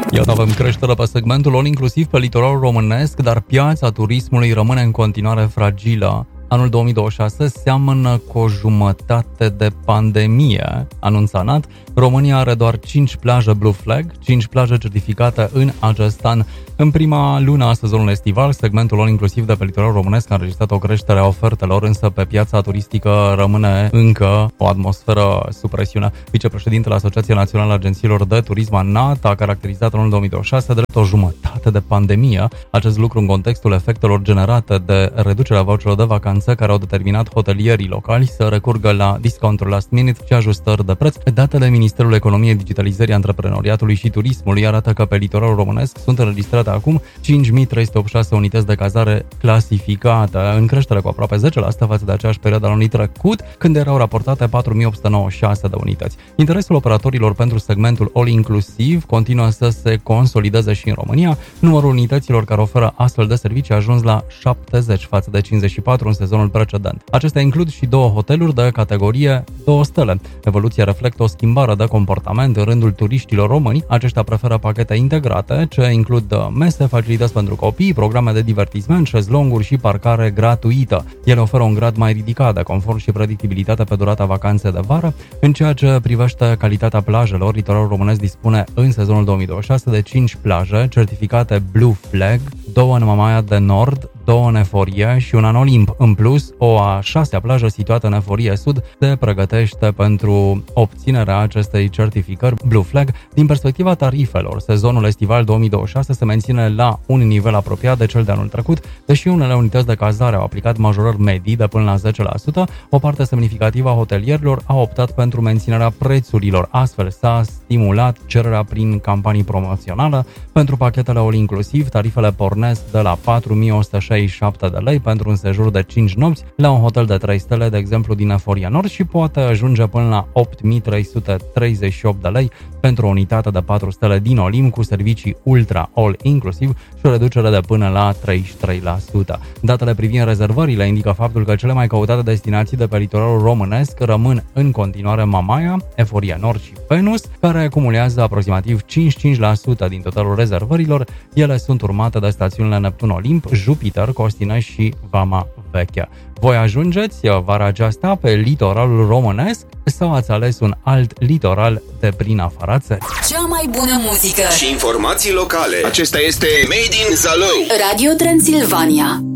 Iată, avem creștere pe segmentul all inclusiv pe litoralul românesc, dar piața turismului rămâne în continuare fragilă. Anul 2026 seamănă cu o jumătate de pandemie, anunța NAT. România are doar 5 plaje Blue Flag, 5 plaje certificate în acest an. În prima lună a sezonului estival, segmentul all inclusiv de pe litoralul românesc a înregistrat o creștere a ofertelor, însă pe piața turistică rămâne încă o atmosferă sub presiune. Vicepreședintele Asociației Naționale a Agențiilor de Turism, NAT, a caracterizat anul 2026 drept o jumătate de pandemie. Acest lucru în contextul efectelor generate de reducerea voucherelor de vacanță, care au determinat hotelierii locali să recurgă la discounturi last minute și ajustări de preț. Datele Ministerului Economiei, Digitalizării, Antreprenoriatului și Turismului arată că pe litoralul românesc sunt înregistrate acum 5.386 unități de cazare clasificate, în creștere cu aproape 10% față de aceeași perioadă anului trecut, când erau raportate 4.896 de unități. Interesul operatorilor pentru segmentul all inclusiv continuă să se consolideze și în România. Numărul unităților care oferă astfel de servicii a ajuns la 70 față de 54 în sezonul precedent. Acestea includ și 2 hoteluri de categorie 2 stele. Evoluția reflectă o schimbare de comportament în rândul turiștilor români. Aceștia preferă pachete integrate, ce includ mese, facilități pentru copii, programe de divertisment, șezlonguri și parcare gratuită. Ele oferă un grad mai ridicat de confort și predictibilitate pe durata vacanței de vară. În ceea ce privește calitatea plajelor, litoralul românesc dispune în sezonul 2026 de 5 plaje certificate Blue Flag, 2 în Mamaia de Nord, 2 în Eforie și una în Olimp. În plus, o a 6-a plajă situată în Eforie Sud se pregătește pentru obținerea acestei certificări Blue Flag. Din perspectiva tarifelor, sezonul estival 2026 se menține la un nivel apropiat de cel de anul trecut, deși unele unități de cazare au aplicat majorări medii de până la 10%, o parte semnificativă a hotelierilor a optat pentru menținerea prețurilor. Astfel s-a stimulat cererea prin campanii promoționale. Pentru pachetele all inclusiv, tarifele pornesc de la 4.167 de lei pentru un sejur de 5 nopți la un hotel de 3 stele, de exemplu din Eforia Nord, și poate ajunge până la 8.338 de lei pentru o unitate de 4 stele din Olimp cu servicii ultra all inclusiv și o reducere de până la 33%. Datele privind rezervările indică faptul că cele mai căutate destinații de pe litoralul românesc rămân în continuare Mamaia, Eforia Nord și Venus, care acumulează aproximativ 55% din totalul rezervărilor. Ele sunt urmate de stațiunile Neptun Olimp, Jupiter, Costinești și Vama Veche. Voi ajungeți vara aceasta pe litoralul românesc sau ați ales un alt litoral de prin afara țării? Cea mai bună muzică și informații locale. Acesta este Made in Zalău. Radio Transilvania.